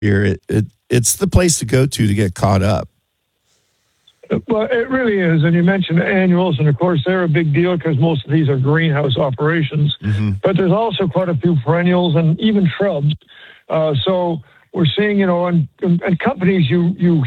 here. It's the place to go to get caught up. Well, it really is. And you mentioned annuals, and of course, they're a big deal because most of these are greenhouse operations. Mm-hmm. But there's also quite a few perennials and even shrubs. So we're seeing, and companies your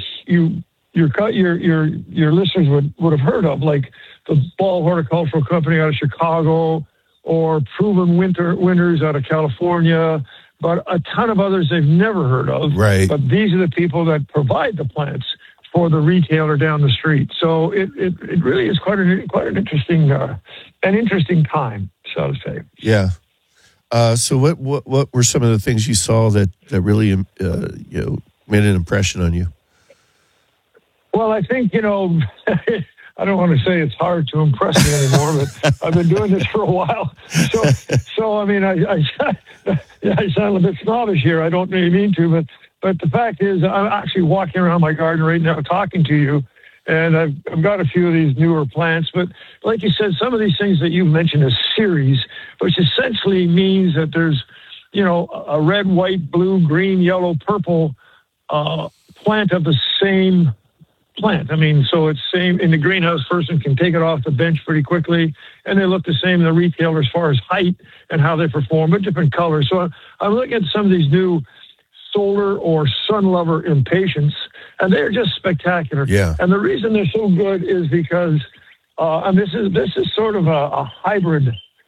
listeners would have heard of, like the Ball Horticultural Company out of Chicago, or Proven Winters out of California, but a ton of others they've never heard of. Right. But these are the people that provide the plants for the retailer down the street. So it really is quite an interesting time, so to say. Yeah. So what were some of the things you saw that really made an impression on you? Well, I think I don't want to say it's hard to impress me anymore, but I've been doing this for a while. So I mean, I sound a bit snobbish here. I don't really mean to, but the fact is, I'm actually walking around my garden right now talking to you, and I've got a few of these newer plants. But like you said, some of these things that you mentioned as series, which essentially means that there's, a red, white, blue, green, yellow, purple plant of the same plant. I mean, so it's same in the greenhouse. Person can take it off the bench pretty quickly, and they look the same in the retailer as far as height and how they perform, but different colors. So I'm looking at some of these new solar or sun lover impatiens, and they're just spectacular. Yeah. And the reason they're so good is because, and this is sort of a hybrid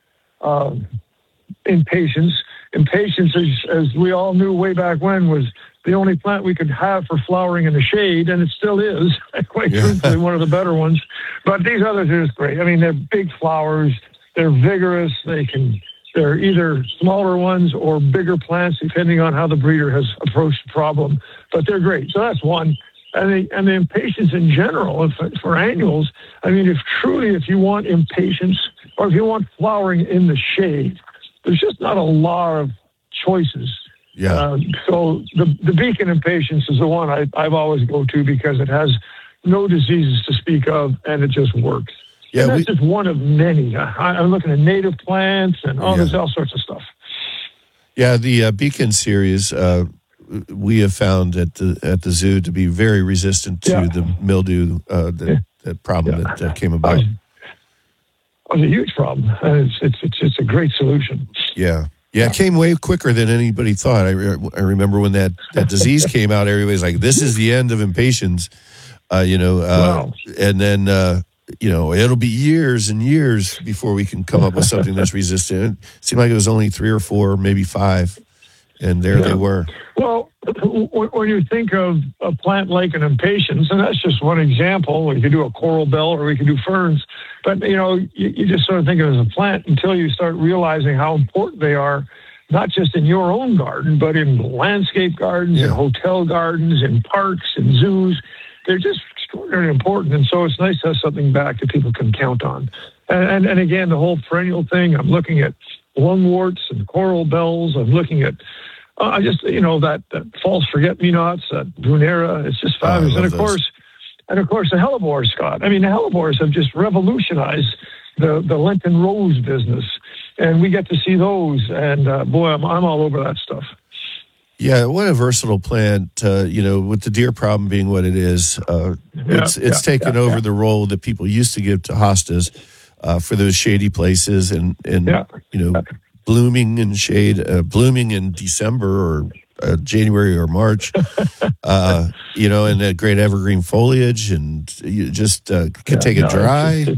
impatiens. Impatiens, as we all knew way back when, was the only plant we could have for flowering in the shade, and it still is, quite truthfully, one of the better ones. But these others are just great. I mean, they're big flowers, they're vigorous, they're either smaller ones or bigger plants, depending on how the breeder has approached the problem. But they're great. So that's one. And the impatiens in general, for annuals, I mean, if you want impatiens, or if you want flowering in the shade, there's just not a lot of choices. Yeah. So the Beacon impatiens is the one I've always go to because it has no diseases to speak of, and it just works. Yeah, and that's just one of many. I'm looking at native plants and there's all sorts of stuff. Yeah, the Beacon series we have found at the zoo to be very resistant to the mildew the problem that came about. It was a huge problem, and it's a great solution. Yeah. Yeah, it came way quicker than anybody thought. I remember when that disease came out, everybody's like, this is the end of impatiens, Wow. And then, it'll be years and years before we can come up with something that's resistant. It seemed like it was only 3 or 4, maybe 5, and there they were. Well, when you think of a plant like an impatiens, and that's just one example, we could do a coral bell or we could do ferns, but, you just sort of think of it as a plant until you start realizing how important they are, not just in your own garden, but in landscape gardens, in hotel gardens, in parks, in zoos. They're just extraordinarily important, and so it's nice to have something back that people can count on. And again, the whole perennial thing, I'm looking at lungworts and coral bells. I'm looking at that false forget-me-nots, that Brunera. It's just fabulous. And of course, the hellebores, Scott. I mean, the hellebores have just revolutionized the Lenten rose business, and we get to see those. And boy, I'm all over that stuff. Yeah, what a versatile plant. With the deer problem being what it is, it's taken over the role that people used to give to hostas for those shady places, and blooming in shade, blooming in December or January or March, and that great evergreen foliage, and you just can take it dry.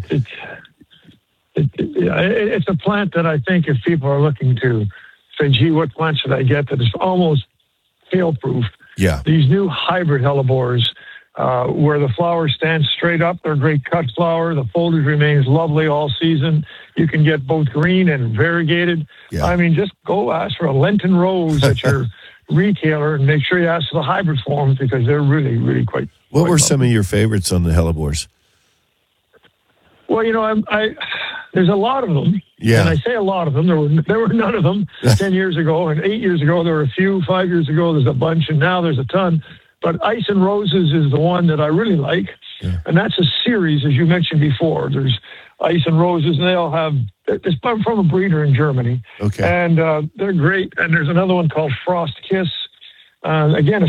It's a plant that I think if people are looking to say, gee, what plant should I get that is almost fail-proof? Yeah. These new hybrid hellebores, where the flowers stand straight up, they're great cut flower. The foliage remains lovely all season. You can get both green and variegated. Yeah. I mean, just go ask for a Lenten rose at your retailer and make sure you ask for the hybrid forms because they're really, really quite. What were some of your favorites on the hellebores? Well, there's a lot of them. Yeah. And I say a lot of them. There were none of them 10 years ago, and 8 years ago there were a few. 5 years ago there's a bunch, and now there's a ton. But Ice and Roses is the one that I really like, and that's a series, as you mentioned before. There's Ice and Roses, and they all have. It's from a breeder in Germany, okay, and they're great. And there's another one called Frost Kiss, Again,